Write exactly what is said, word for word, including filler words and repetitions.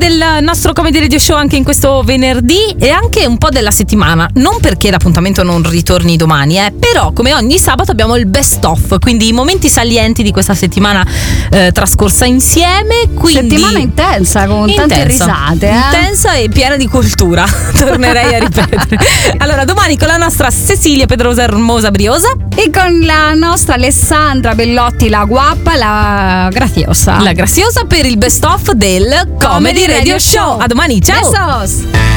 del nostro Comedy Radio Show anche in questo venerdì e anche un po' della settimana. Non perché l'appuntamento non ritorni domani, eh, però come ogni sabato abbiamo il best of, quindi i momenti salienti di questa settimana eh, trascorsa insieme. Quindi settimana intensa con intensa, tante risate, eh? intensa e piena di cultura. Tornerei a ripetere. Allora, domani con la nostra Cecilia Pedrosa Hermosa Briosa e con la nostra Alessandra Bellotti, la guappa, la graziosa. La graziosa per il best of del Comedy Radio Show. A domani, ciao. Besos.